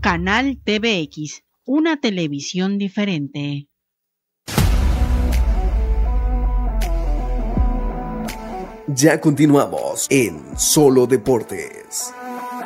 Canal TVX, una televisión diferente. Ya continuamos en Solo Deportes.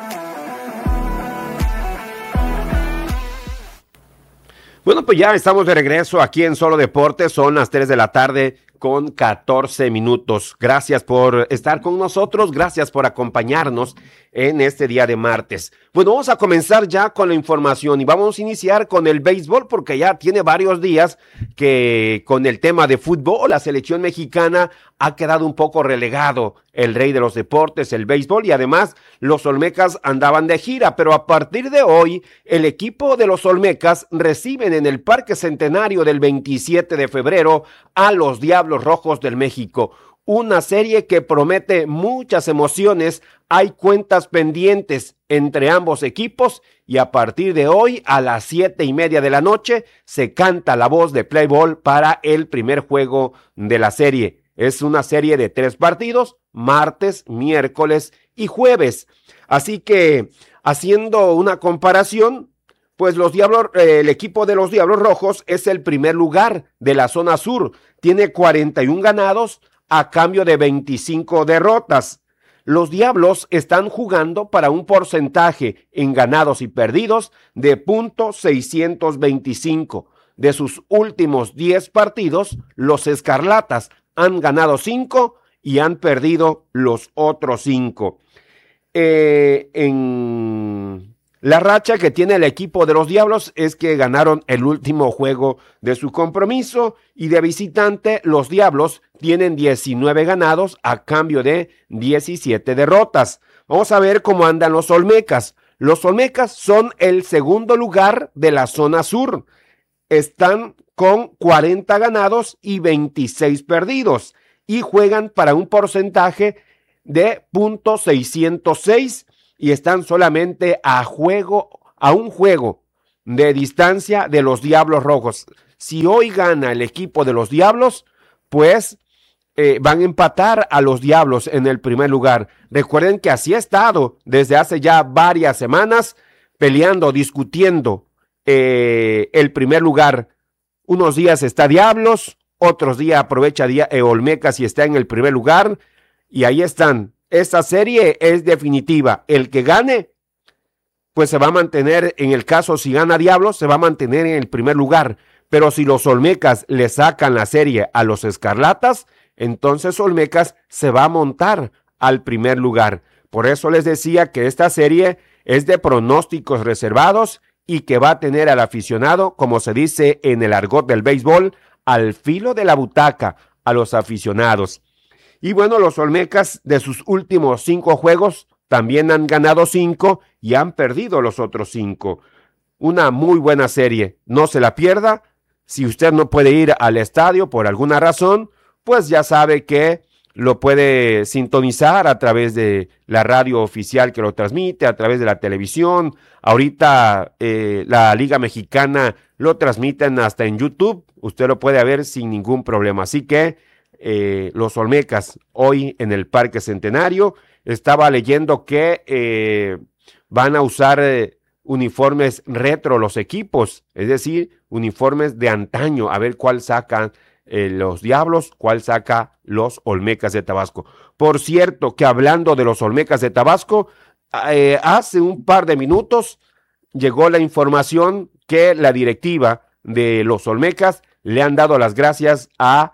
Bueno, pues ya estamos de regreso aquí en Solo Deportes. Son las 3 de la tarde con 14 minutos. Gracias por estar con nosotros. Gracias por acompañarnos en este día de martes. Bueno, vamos a comenzar ya con la información y vamos a iniciar con el béisbol porque ya tiene varios días que con el tema de fútbol la selección mexicana ha quedado un poco relegado, el rey de los deportes, el béisbol, y además los Olmecas andaban de gira, pero a partir de hoy el equipo de los Olmecas reciben en el Parque Centenario del 27 de febrero a los Diablos Rojos del México. Una serie que promete muchas emociones, hay cuentas pendientes entre ambos equipos y a partir de hoy a las 7:30 de la noche se canta la voz de play ball para el primer juego de la serie. Es una serie de 3 partidos, martes, miércoles y jueves. Así que haciendo una comparación, pues el equipo de los Diablos Rojos es el primer lugar de la zona sur, tiene 41 ganados a cambio de 25 derrotas. Los Diablos están jugando para un porcentaje en ganados y perdidos de .625. De sus últimos 10 partidos, los Escarlatas han ganado 5 y han perdido los otros 5. La racha que tiene el equipo de los Diablos es que ganaron el último juego de su compromiso y de visitante los Diablos tienen 19 ganados a cambio de 17 derrotas. Vamos a ver cómo andan los Olmecas. Los Olmecas son el segundo lugar de la zona sur. Están con 40 ganados y 26 perdidos y juegan para un porcentaje de .606 y están solamente a un juego de distancia de los Diablos Rojos. Si hoy gana el equipo de los Diablos, pues van a empatar a los Diablos en el primer lugar. Recuerden que así ha estado desde hace ya varias semanas peleando, discutiendo el primer lugar. Unos días está Diablos, otros días aprovecha Olmecas y está en el primer lugar y ahí están. Esta serie es definitiva. El que gane, pues se va a mantener, en el caso si gana Diablos, se va a mantener en el primer lugar. Pero si los Olmecas le sacan la serie a los Escarlatas, entonces Olmecas se va a montar al primer lugar. Por eso les decía que esta serie es de pronósticos reservados y que va a tener al aficionado, como se dice en el argot del béisbol, al filo de la butaca, a los aficionados. Y bueno, los Olmecas de sus últimos 5 juegos también han ganado 5 y han perdido los otros 5. Una muy buena serie, no se la pierda. Si usted no puede ir al estadio por alguna razón, pues ya sabe que lo puede sintonizar a través de la radio oficial que lo transmite, a través de la televisión. Ahorita la Liga Mexicana lo transmiten hasta en YouTube. Usted lo puede ver sin ningún problema. Así que los Olmecas hoy en el Parque Centenario, estaba leyendo que van a usar uniformes retro los equipos, es decir, uniformes de antaño, a ver cuál sacan los Diablos, cuál saca los Olmecas de Tabasco. Por cierto, que hablando de los Olmecas de Tabasco, hace un par de minutos llegó la información que la directiva de los Olmecas le han dado las gracias a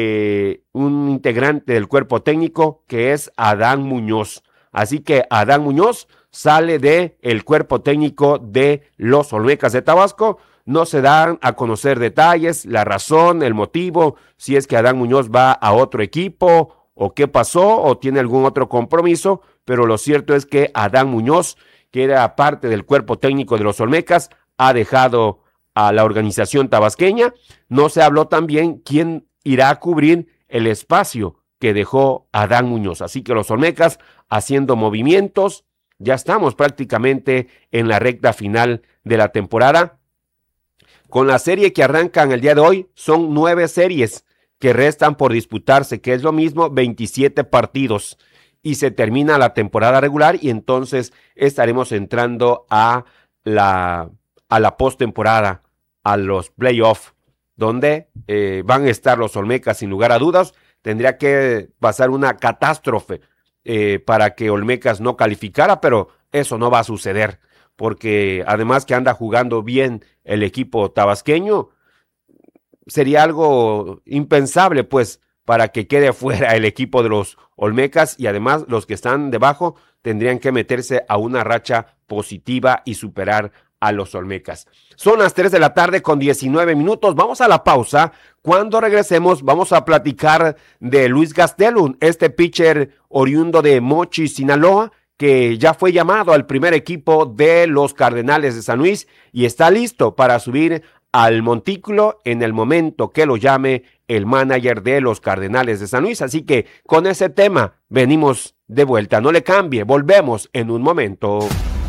un integrante del cuerpo técnico que es Adán Muñoz. Así que Adán Muñoz sale del cuerpo técnico de los Olmecas de Tabasco. No se dan a conocer detalles, la razón, el motivo, si es que Adán Muñoz va a otro equipo o qué pasó o tiene algún otro compromiso, pero lo cierto es que Adán Muñoz, que era parte del cuerpo técnico de los Olmecas, ha dejado a la organización tabasqueña. No se habló también quién irá a cubrir el espacio que dejó Adán Muñoz. Así que los Olmecas haciendo movimientos, ya estamos prácticamente en la recta final de la temporada. Con la serie que arrancan el día de hoy, son 9 series que restan por disputarse, que es lo mismo, 27 partidos. Y se termina la temporada regular y entonces estaremos entrando a a la postemporada, a los playoffs, donde van a estar los Olmecas sin lugar a dudas. Tendría que pasar una catástrofe para que Olmecas no calificara, pero eso no va a suceder, porque además que anda jugando bien el equipo tabasqueño, sería algo impensable pues para que quede fuera el equipo de los Olmecas, y además los que están debajo tendrían que meterse a una racha positiva y superar a los Olmecas. Son las 3 de la tarde con 19 minutos. Vamos a la pausa. Cuando regresemos vamos a platicar de Luis Gastelum, este pitcher oriundo de Mochis, Sinaloa, que ya fue llamado al primer equipo de los Cardenales de San Luis y está listo para subir al montículo en el momento que lo llame el manager de los Cardenales de San Luis. Así que con ese tema venimos de vuelta. No le cambie, volvemos en un momento.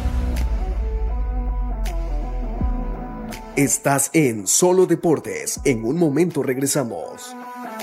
Estás en Solo Deportes. En un momento regresamos.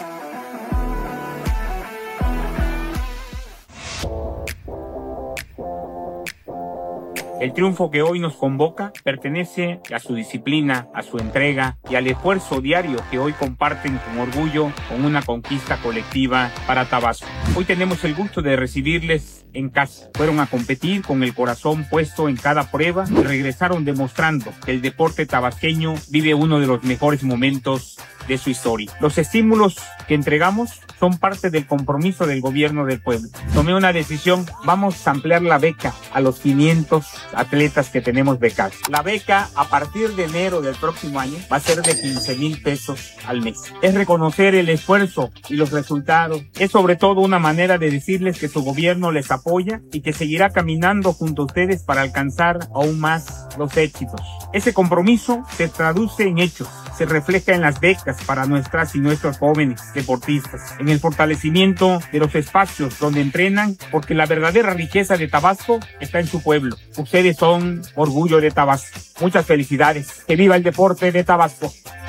El triunfo que hoy nos convoca pertenece a su disciplina, a su entrega y al esfuerzo diario que hoy comparten con orgullo con una conquista colectiva para Tabasco. Hoy tenemos el gusto de recibirles en casa. Fueron a competir con el corazón puesto en cada prueba y regresaron demostrando que el deporte tabasqueño vive uno de los mejores momentos de su historia. Los estímulos que entregamos son parte del compromiso del gobierno del pueblo. Tomé una decisión, vamos a ampliar la beca a los 500 atletas que tenemos becados. La beca a partir de enero del próximo año va a ser de 15,000 pesos al mes. Es reconocer el esfuerzo y los resultados. Es sobre todo una manera de decirles que su gobierno les apoya y que seguirá caminando junto a ustedes para alcanzar aún más los éxitos. Ese compromiso se traduce en hechos, se refleja en las becas para nuestras y nuestros jóvenes deportistas, en el fortalecimiento de los espacios donde entrenan, porque la verdadera riqueza de Tabasco está en su pueblo. Ustedes son orgullo de Tabasco. Muchas felicidades. Que viva el deporte de Tabasco.